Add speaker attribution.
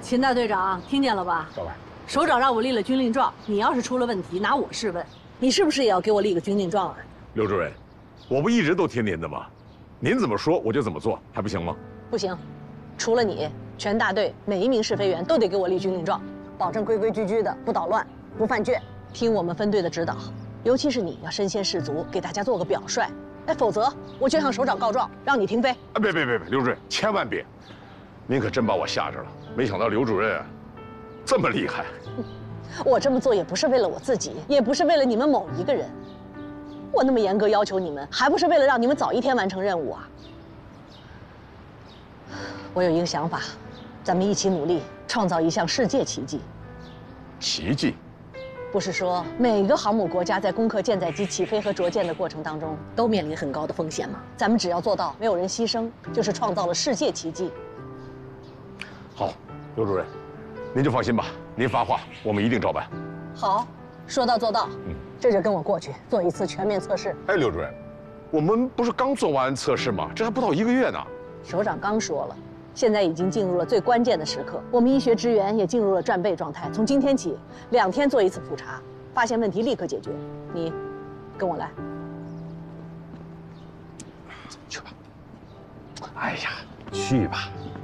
Speaker 1: 秦大队长，听见了吧？
Speaker 2: 赵委，
Speaker 1: 首长让我立了军令状，你要是出了问题，拿我试问，你是不是也要给我立个军令状啊？
Speaker 2: 刘主任，我不一直都听您的吗？您怎么说我就怎么做，还不行吗？
Speaker 1: 不行，除了你，全大队每一名试飞员都得给我立军令状，保证规规矩矩的，不捣乱，不犯倔，听我们分队的指导。尤其是你要身先士卒，给大家做个表率。哎，否则我就向首长告状，让你停飞。
Speaker 2: 啊，别，刘主任，千万别！您可真把我吓着了。没想到刘主任这么厉害。
Speaker 1: 我这么做也不是为了我自己，也不是为了你们某一个人。我那么严格要求你们，还不是为了让你们早一天完成任务啊？我有一个想法，咱们一起努力，创造一项世界奇迹。
Speaker 2: 奇迹？
Speaker 1: 不是说每个航母国家在攻克舰载机起飞和着舰的过程当中都面临很高的风险吗？咱们只要做到没有人牺牲，就是创造了世界奇迹。
Speaker 2: 好，刘主任，您就放心吧，您发话，我们一定照办。
Speaker 1: 好，说到做到。这就跟我过去做一次全面测试。
Speaker 2: 哎，刘主任，我们不是刚做完测试吗？这还不到1个月呢。
Speaker 1: 首长刚说了，现在已经进入了最关键的时刻，我们医学支援也进入了战备状态。从今天起，2天做一次普查，发现问题立刻解决。你，跟我来。
Speaker 2: 去吧。哎呀，去吧。